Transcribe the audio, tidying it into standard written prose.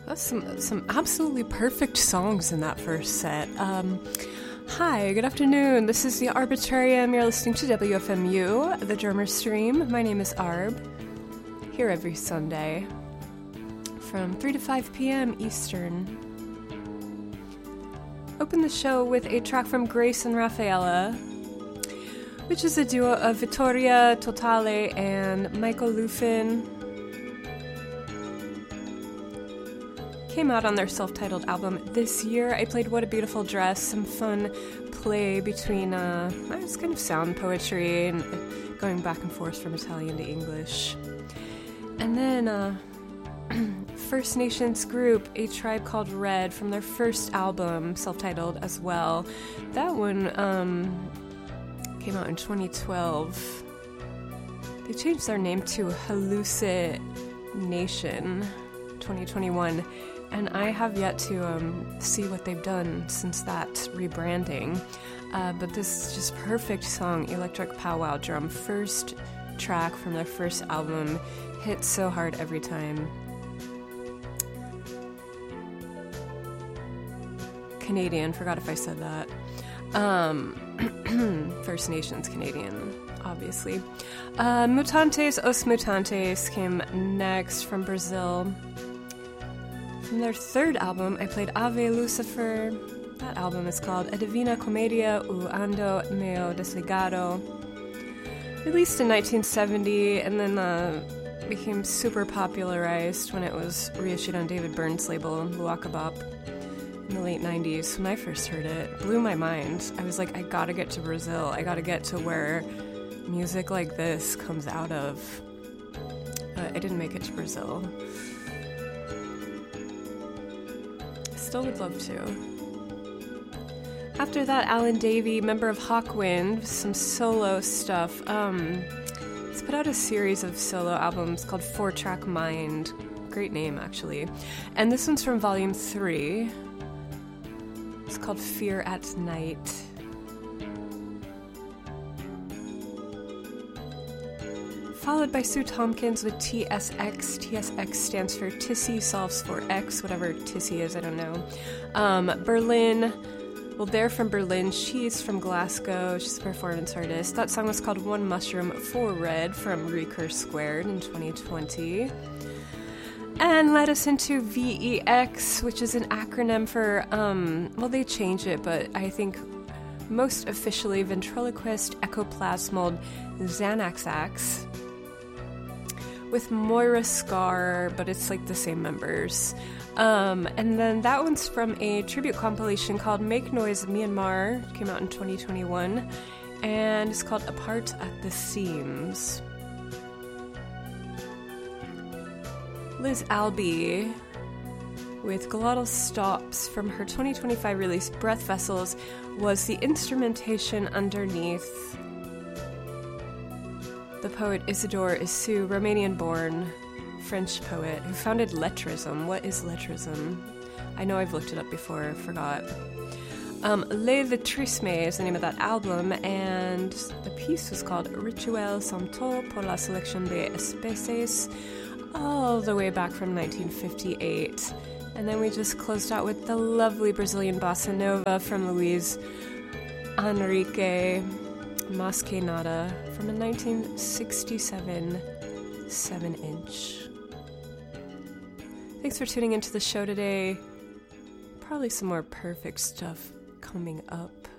That's some absolutely perfect songs in that first set. Hi, good afternoon. This is the Arbitrarium. You're listening to WFMU, the drummer stream. My name is Arb. Here every Sunday from 3 to 5 p.m. Eastern. Open the show with a track from Grace and Rafaela, which is a duo of Vittoria Totale and Michael Lufin. Came out on their self-titled album this year. I played What a Beautiful Dress, some fun play between it's kind of sound poetry and going back and forth from Italian to English. And then First Nations group, A Tribe Called Red, from their first album, self-titled as well. That one came out in 2012. They changed their name to Hallucination 2021. And I have yet to see what they've done since that rebranding. But this is just perfect song, Electric Powwow Drum. First track from their first album. Hits so hard every time. Canadian, forgot if I said that. First Nations Canadian, obviously. Mutantes Os Mutantes came next from Brazil. From their third album, I played Ave Lucifer. That album is called A Divina Comedia u Ando Meo Desligado. Released in 1970 and then became super popularized when it was reissued on David Byrne's label, Luakabop, in the late 90s. When I first heard it, it blew my mind. I was like, I gotta get to Brazil. I gotta get to where music like this comes out of. But I didn't make it to Brazil. Still would love to. After that, Alan Davey, member of Hawkwind, some solo stuff. He's put out a series of solo albums called 4-Track Mind. Great name, actually. And this one's from Volume 3. It's called Fear at Night. Followed by Sue Tompkins with TSX. TSX stands for Tissy Solves for X, whatever Tissy is, I don't know. Berlin. Well, they're from Berlin. She's from Glasgow. She's a performance artist. That song was called One Mushroom for Red from Recurse Squared in 2020. And led us into VEX, which is an acronym for, they changed it, but I think most officially Ventriloquist Ecoplasmoid Xanaxax. With Moira Scar, but it's like the same members. And then that one's from a tribute compilation called Make Noise Myanmar. It came out in 2021. And it's called Apart at the Seams. Liz Albee with Glottal Stops from her 2025 release Breath Vessels was the instrumentation underneath. The poet Isidore Issou, Romanian-born French poet who founded Lettrism. What is Lettrism? I know I've looked it up before, I forgot. Le Vitrisme is the name of that album, and the piece was called Rituel Santo por la Selección de Especies, all the way back from 1958. And then we just closed out with the lovely Brazilian bossa nova from Luiz Henrique Mas Que Nada from a 1967 7-inch. Thanks for tuning into the show today. Probably some more perfect stuff coming up.